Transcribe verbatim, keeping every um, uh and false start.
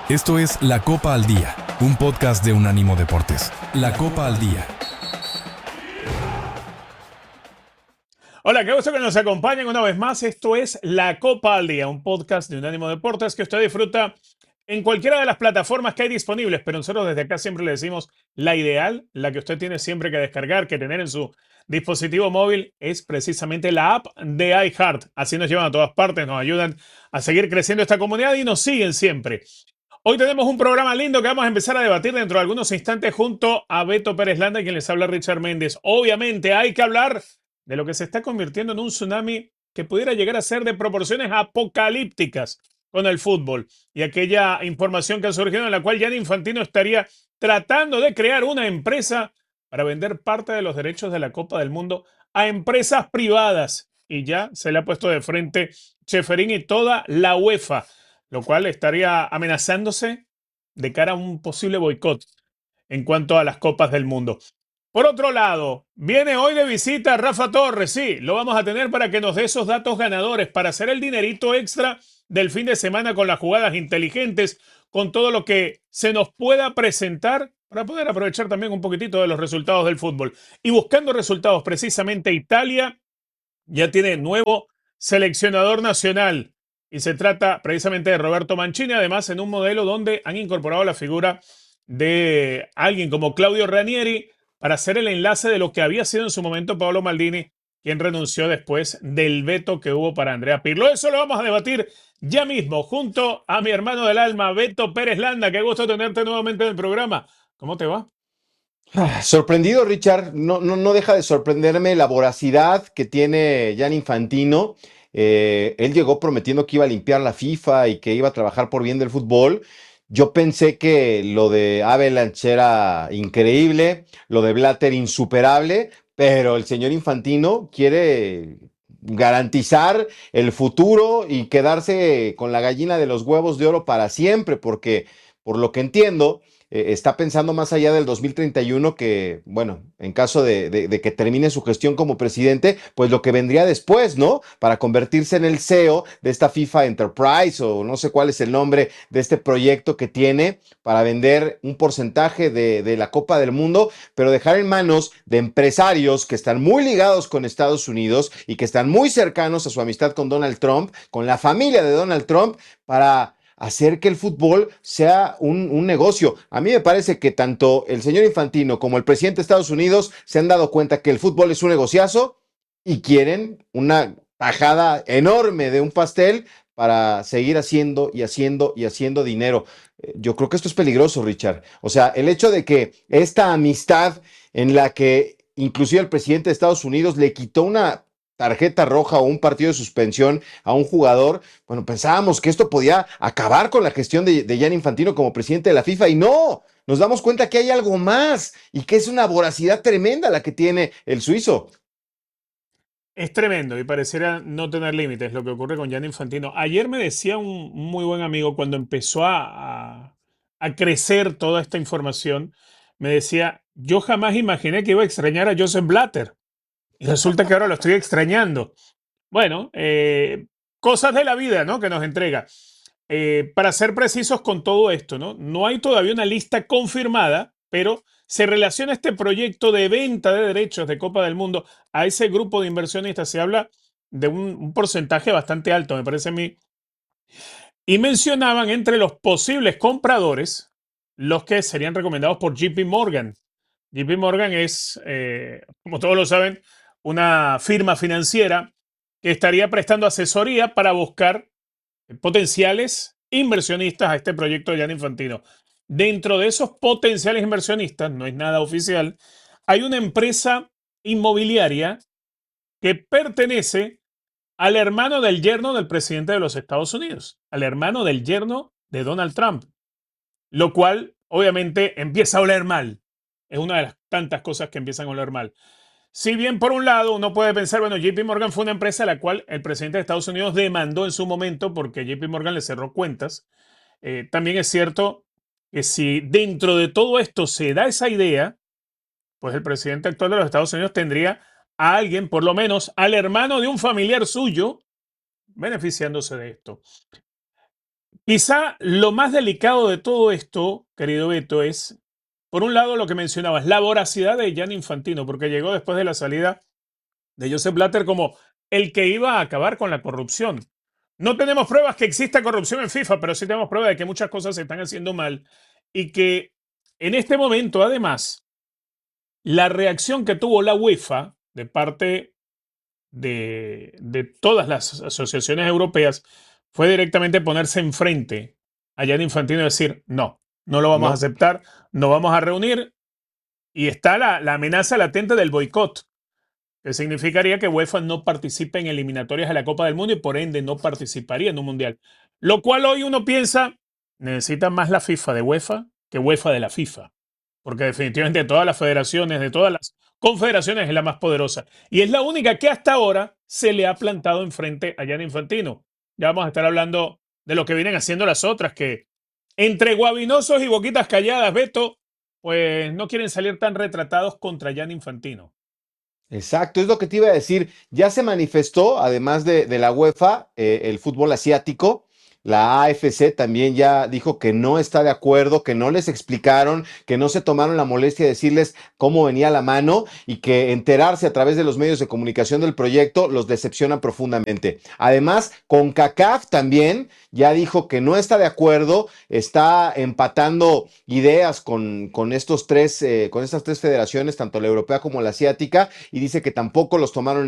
Esto es La Copa al Día, un podcast de Unánimo Deportes. La Copa al Día. Hola, qué gusto que nos acompañen una vez más. Esto es La Copa al Día, un podcast de Unánimo Deportes que usted disfruta en cualquiera de las plataformas que hay disponibles, pero nosotros desde acá siempre le decimos la ideal, la que usted tiene siempre que descargar, que tener en su dispositivo móvil, es precisamente la app de iHeart. Así nos llevan a todas partes, nos ayudan a seguir creciendo esta comunidad y nos siguen siempre. Hoy tenemos un programa lindo que vamos a empezar a debatir dentro de algunos instantes junto a Beto Pérez Landa, quien les habla Richard Méndez. Obviamente hay que hablar de lo que se está convirtiendo en un tsunami que pudiera llegar a ser de proporciones apocalípticas con el fútbol y aquella información que ha surgido en la cual Gianni Infantino estaría tratando de crear una empresa para vender parte de los derechos de la Copa del Mundo a empresas privadas, y ya se le ha puesto de frente Ceferín y toda la UEFA, lo cual estaría amenazándose de cara a un posible boicot en cuanto a las Copas del Mundo. Por otro lado, viene hoy de visita Rafa Torres. Sí, lo vamos a tener para que nos dé esos datos ganadores, para hacer el dinerito extra del fin de semana con las jugadas inteligentes, con todo lo que se nos pueda presentar, para poder aprovechar también un poquitito de los resultados del fútbol. Y buscando resultados, precisamente Italia ya tiene nuevo seleccionador nacional. Y se trata precisamente de Roberto Mancini, además en un modelo donde han incorporado la figura de alguien como Claudio Ranieri, para hacer el enlace de lo que había sido en su momento Paolo Maldini, quien renunció después del veto que hubo para Andrea Pirlo. Eso lo vamos a debatir ya mismo junto a mi hermano del alma, Beto Pérez Landa. Qué gusto tenerte nuevamente en el programa. ¿Cómo te va? Ah, sorprendido, Richard. No, no, no deja de sorprenderme la voracidad que tiene Gianni Infantino. Eh, él llegó prometiendo que iba a limpiar la FIFA y que iba a trabajar por bien del fútbol. Yo pensé que lo de Avalanche era increíble, lo de Blatter insuperable, pero el señor Infantino quiere garantizar el futuro y quedarse con la gallina de los huevos de oro para siempre, porque por lo que entiendo, eh, está pensando más allá del dos mil treinta y uno que, bueno, en caso de, de, de que termine su gestión como presidente, pues lo que vendría después, ¿no? Para convertirse en el C E O de esta FIFA Enterprise, o no sé cuál es el nombre de este proyecto que tiene para vender un porcentaje de, de la Copa del Mundo, pero dejar en manos de empresarios que están muy ligados con Estados Unidos y que están muy cercanos a su amistad con Donald Trump, con la familia de Donald Trump, para hacer que el fútbol sea un, un negocio. A mí me parece que tanto el señor Infantino como el presidente de Estados Unidos se han dado cuenta que el fútbol es un negociazo y quieren una tajada enorme de un pastel para seguir haciendo y haciendo y haciendo dinero. Eh, Yo creo que esto es peligroso, Richard. O sea, el hecho de que esta amistad en la que inclusive el presidente de Estados Unidos le quitó una tarjeta roja o un partido de suspensión a un jugador, bueno, pensábamos que esto podía acabar con la gestión de, de Gianni Infantino como presidente de la FIFA, y no, nos damos cuenta que hay algo más y que es una voracidad tremenda la que tiene el suizo. Es tremendo y pareciera no tener límites lo que ocurre con Gianni Infantino. Ayer me decía un muy buen amigo cuando empezó a, a, a crecer toda esta información, me decía, yo jamás imaginé que iba a extrañar a Joseph Blatter y resulta que ahora lo estoy extrañando. Bueno, eh, cosas de la vida, ¿no?, que nos entrega. Eh, para ser precisos con todo esto, ¿no? No hay todavía una lista confirmada, pero se relaciona este proyecto de venta de derechos de Copa del Mundo a ese grupo de inversionistas. Se habla de un, un porcentaje bastante alto, me parece a mí. Y mencionaban entre los posibles compradores los que serían recomendados por J P Morgan. J P Morgan es, eh, como todos lo saben, una firma financiera que estaría prestando asesoría para buscar potenciales inversionistas a este proyecto de Gianni Infantino. Dentro de esos potenciales inversionistas, no es nada oficial, hay una empresa inmobiliaria que pertenece al hermano del yerno del presidente de los Estados Unidos, al hermano del yerno de Donald Trump, lo cual obviamente empieza a oler mal. Es una de las tantas cosas que empiezan a oler mal. Si bien por un lado uno puede pensar, bueno, J P Morgan fue una empresa a la cual el presidente de Estados Unidos demandó en su momento porque J P Morgan le cerró cuentas, eh, también es cierto que si dentro de todo esto se da esa idea, pues el presidente actual de los Estados Unidos tendría a alguien, por lo menos al hermano de un familiar suyo, beneficiándose de esto. Quizá lo más delicado de todo esto, querido Beto, es, por un lado, lo que mencionabas, la voracidad de Gianni Infantino, porque llegó después de la salida de Joseph Blatter como el que iba a acabar con la corrupción. No tenemos pruebas que exista corrupción en FIFA, pero sí tenemos pruebas de que muchas cosas se están haciendo mal y que en este momento, además, la reacción que tuvo la UEFA de parte de, de todas las asociaciones europeas fue directamente ponerse enfrente a Gianni Infantino y decir, no, no lo vamos a No, aceptar, no vamos a reunir, y está la, la amenaza latente del boicot, que significaría que UEFA no participe en eliminatorias de la Copa del Mundo y por ende no participaría en un mundial. Lo cual hoy uno piensa, necesita más la FIFA de UEFA que UEFA de la FIFA. Porque definitivamente de todas las federaciones, de todas las confederaciones es la más poderosa. Y es la única que hasta ahora se le ha plantado enfrente a Gianni Infantino. Ya vamos a estar hablando de lo que vienen haciendo las otras, que entre guabinosos y boquitas calladas, Beto, pues no quieren salir tan retratados contra Gianni Infantino. exacto, es lo que te iba a decir. Ya se manifestó, además de, de la UEFA, eh, el fútbol asiático. La A F C también ya dijo que no está de acuerdo, que no les explicaron, que no se tomaron la molestia de decirles cómo venía la mano y que enterarse a través de los medios de comunicación del proyecto los decepciona profundamente. Además, CONCACAF también ya dijo que no está de acuerdo, está empatando ideas con, con, estos tres, eh, con estas tres federaciones, tanto la europea como la asiática, y dice que tampoco los tomaron